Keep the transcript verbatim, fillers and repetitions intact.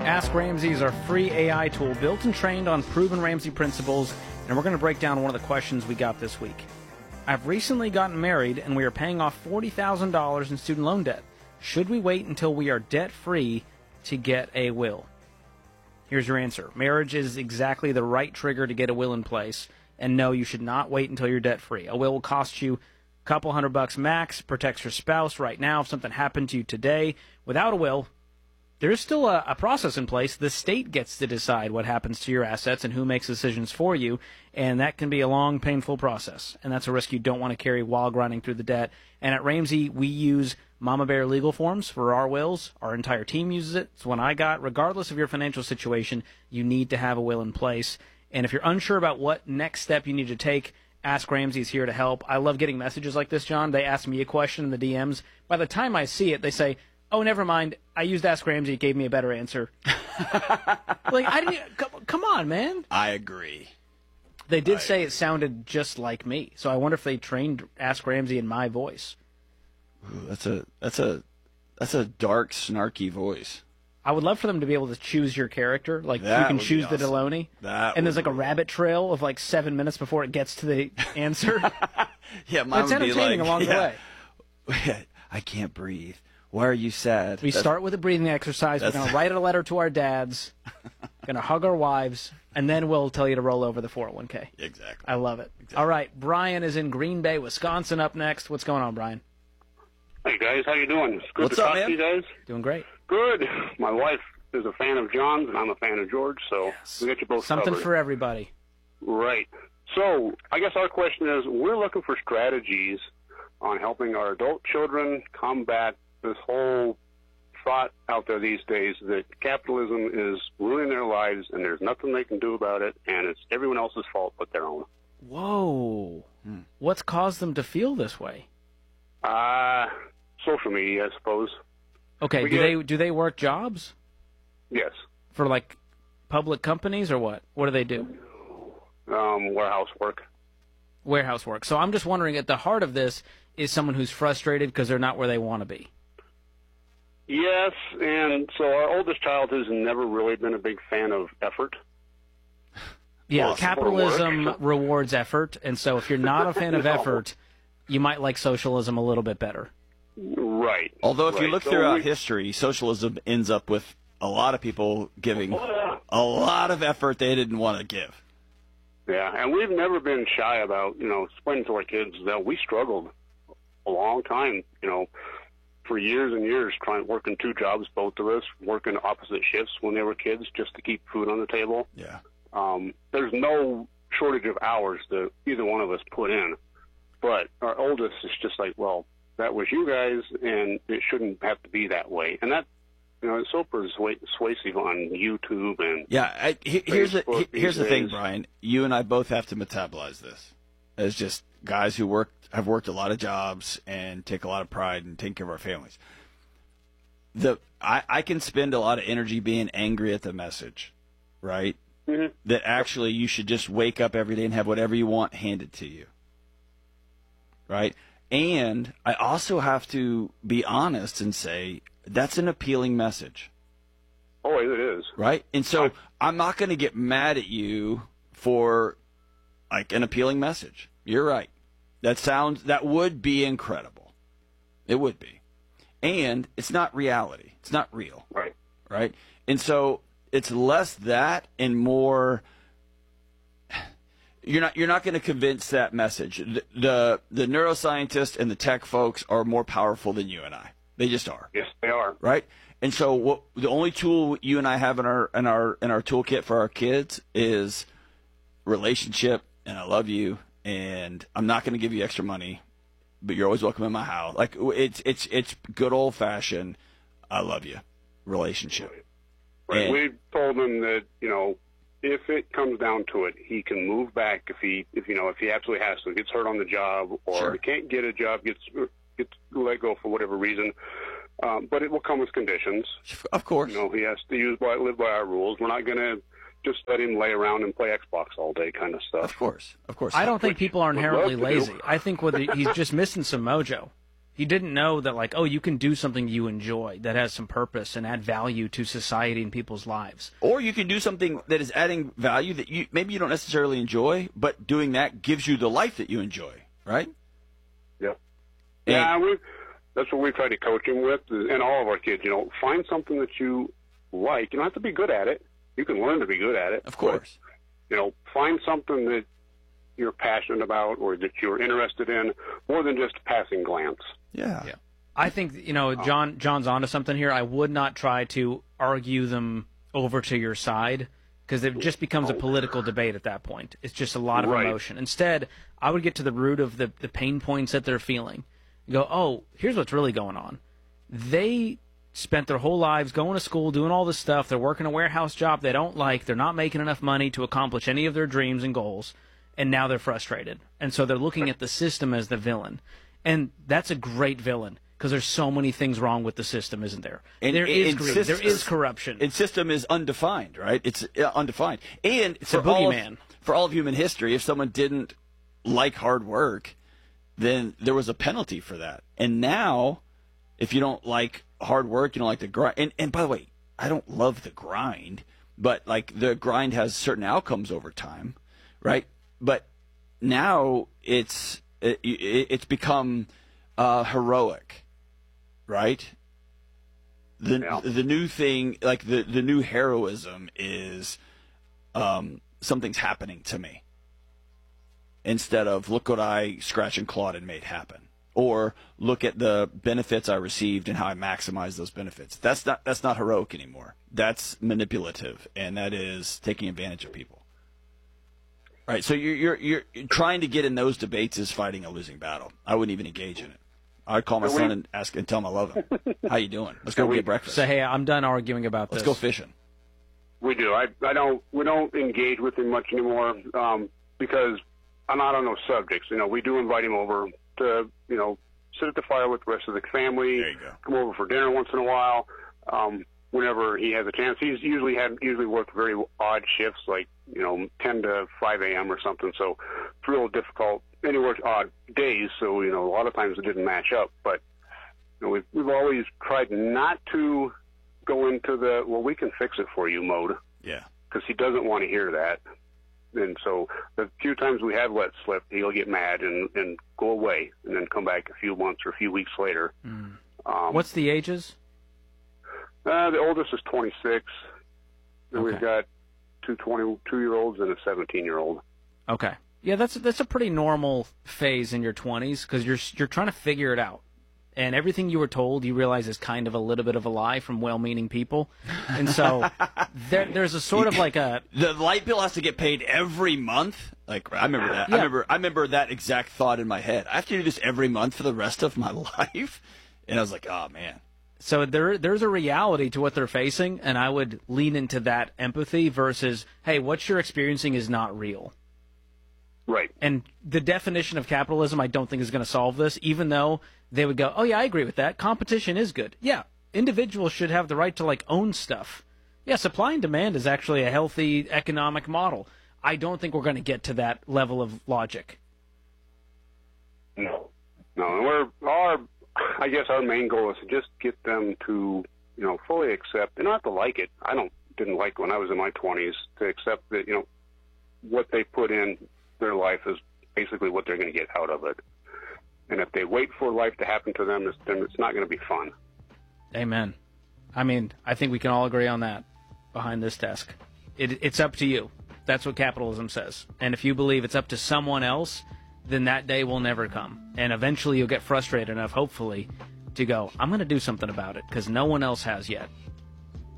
Ask Ramsey is our free A I tool built and trained on proven Ramsey principles, and we're going to break down one of the questions we got this week. I've recently gotten married, and we are paying off forty thousand dollars in student loan debt. Should we wait until we are debt-free to get a will? Here's your answer. Marriage is exactly the right trigger to get a will in place, and no, you should not wait until you're debt-free. A will will cost you a couple hundred bucks max, protects your spouse right now if something happened to you today. Without a will, there's still a, a process in place. The state gets to decide what happens to your assets and who makes decisions for you, and that can be a long, painful process, and that's a risk you don't want to carry while grinding through the debt. And at Ramsey, we use Mama Bear legal forms for our wills. Our entire team uses it. It's one I got. Regardless of your financial situation, you need to have a will in place. And if you're unsure about what next step you need to take, Ask Ramsey is here to help. I love getting messages like this, John. They ask me a question in the D Ms. By the time I see it, they say, oh, never mind. I used Ask Ramsey. It gave me a better answer. Like, I didn't. Come, come on, man. I agree. They did I say agree. it sounded just like me. So I wonder if they trained Ask Ramsey in my voice. Ooh, that's a that's a that's a dark, snarky voice. I would love for them to be able to choose your character. Like, That you can would be choose awesome. the Deloney. That and there's would like a be- rabbit trail of like seven minutes before it gets to the answer. Yeah, But mine it's would be entertaining like, along yeah, the way. I can't breathe. Why are you sad? We That's- start with a breathing exercise. We're that's- going to write a letter to our dads, going to hug our wives, and then we'll tell you to roll over the four oh one k. Exactly. I love it. Exactly. All right, Brian is in Green Bay, Wisconsin up next. What's going on, Brian? Hey guys, how you doing? It's good What's to up, talk man? to you guys. Doing great. Good. My wife is a fan of John's, and I'm a fan of George, so we got you both Something covered. for everybody. Right. So I guess our question is, we're looking for strategies on helping our adult children combat this whole thought out there these days that capitalism is ruining their lives, and there's nothing they can do about it, and it's everyone else's fault but their own. Whoa. What's caused them to feel this way? Uh, social media, I suppose. Okay, We do get- they do they work jobs Yes. for like public companies or what? What do they do? Um, warehouse work. Warehouse work. So I'm just wondering, at the heart of this is someone who's frustrated because they're not where they want to be. Yes, and so our oldest child has never really been a big fan of effort. Yeah, Well, capitalism work. rewards effort, and so if you're not a fan of No. effort, you might like socialism a little bit better. Right. Although if you right. look So throughout we- history, socialism ends up with a lot of people giving a lot of effort they didn't want to give. Yeah, and we've never been shy about, you know, explaining to our kids that we struggled a long time, you know, for years and years, trying working two jobs, both of us, working opposite shifts when they were kids just to keep food on the table. Yeah. Um, there's no shortage of hours that either one of us put in, but our oldest is just like, well, that was you guys, and it shouldn't have to be that way. And that, you know, it's so persuasive on YouTube and Yeah, I, he, here's the Facebook he- here's the these thing, days. Brian. You and I both have to metabolize this as just guys who work have worked a lot of jobs and take a lot of pride in taking care of our families. The I, I can spend a lot of energy being angry at the message, right? Mhm. That actually you should just wake up every day and have whatever you want handed to you, right? And I also have to be honest and say that's an appealing message. Oh, it is. Right? And so I'm not going to get mad at you for like an appealing message. You're right. That sounds that would be incredible. It would be. And it's not reality. It's not real, Right. right? And so it's less that and more you're not you're not going to convince that message. The, the the neuroscientists and the tech folks are more powerful than you and I. They just are. Yes, they are. Right? And so what the only tool you and I have in our in our in our toolkit for our kids is relationship and I love you and I'm not going to give you extra money, but you're always welcome in my house. Like it's it's it's good old fashioned I love you relationship. Right. And- We told him that, you know, if it comes down to it, he can move back if he, if you know, if he absolutely has to, gets hurt on the job, or Sure. he can't get a job, gets gets let go for whatever reason. Um, but it will come with conditions. Of course. You know, he has to use by live by our rules. We're not going to just let him lay around and play Xbox all day, kind of stuff. Of course. Of course. I don't think people are would inherently love to do. lazy. I think with the, he's just missing some mojo. He didn't know that, like, oh, you can do something you enjoy that has some purpose and add value to society and people's lives. Or you can do something that is adding value that you maybe you don't necessarily enjoy, but doing that gives you the life that you enjoy, right? Yeah. And, yeah, we, that's what we try to coach him with, and all of our kids. You know, find something that you like. You don't have to be good at it. You can learn to be good at it. Of course. But, you know, find something that you're passionate about or that you're interested in, more than just a passing glance. Yeah. Yeah. I think, you know, John John's onto something here. I would not try to argue them over to your side, because it just becomes a political debate at that point. It's just a lot of Right. emotion. Instead, I would get to the root of the, the pain points that they're feeling. Go, oh, here's what's really going on. They spent their whole lives going to school, doing all this stuff. They're working a warehouse job they don't like. They're not making enough money to accomplish any of their dreams and goals, and now they're frustrated. And so they're looking at the system as the villain. And that's a great villain, because there's so many things wrong with the system, isn't there? And, there and, is and greed. system, There is corruption. And system is undefined, right? It's uh, undefined. And It's for a all, of, boogeyman. for all of human history, if someone didn't like hard work, then there was a penalty for that. And now, if you don't like hard work, you don't like the grind. And, and by the way, I don't love the grind, but like the grind has certain outcomes over time, right? But now it's it, it, it's become uh, heroic, right? The Yeah. the new thing, like the, the new heroism is um, something's happening to me, instead of look what I scratched and clawed and made happen, or look at the benefits I received and how I maximize those benefits. That's not that's not heroic anymore. That's manipulative, and that is taking advantage of people. Right. So you're you're you're trying to get in those debates is fighting a losing battle. I wouldn't even engage in it. I'd call my So son we- and ask and tell him I love him. How you doing? Let's go So we- get breakfast. Say, hey, I'm done arguing about Let's this. go fishing. We do. I I don't. We don't engage with him much anymore um, because I'm not on those subjects. You know, we do invite him over to you know sit at the fire with the rest of the family. There you go. Come over for dinner once in a while. Um, whenever he has a chance, he's usually had usually worked very odd shifts, like you know ten to five a.m. or something. So it's real difficult. And he works odd days, so you know a lot of times it didn't match up. But you know, we've we've always tried not to go into the well, we can fix it for you mode, Yeah. because he doesn't want to hear that. And so the few times we have let slip, he'll get mad and, and go away, and then come back a few months or a few weeks later. Mm. Um, What's the ages? uh, the oldest is twenty-six, and Okay. we've got two twenty-two-year-olds and a seventeen-year-old. Okay. Yeah, that's that's a pretty normal phase in your twenties, because you're you're trying to figure it out, and everything you were told you realize is kind of a little bit of a lie from well-meaning people, and so there, there's a sort of like a The light bill has to get paid every month. Like I remember that. Yeah. I remember. I remember that exact thought in my head. I have to do this every month for the rest of my life, and I was like, oh man. so there there's a reality to what they're facing, and I would lean into that empathy versus, hey, what you're experiencing is not real. Right. And the definition of capitalism, I don't think, is going to solve this, even though they would go, oh, yeah, I agree with that. Competition is good. Yeah, individuals should have the right to, like, own stuff. Yeah, supply and demand is actually a healthy economic model. I don't think we're going to get to that level of logic. No. No, and we're our. I guess our main goal is to just get them to, you know, fully accept. They don't have to like it. I don't didn't like when I was in my twenties to accept that, you know, what they put in their life is basically what they're going to get out of it. And if they wait for life to happen to them, it's, then it's not going to be fun. Amen. I mean, I think we can all agree on that behind this desk. It, it's up to you. That's what capitalism says. And if you believe it's up to someone else, then that day will never come. And eventually you'll get frustrated enough, hopefully, to go, I'm going to do something about it, because no one else has yet.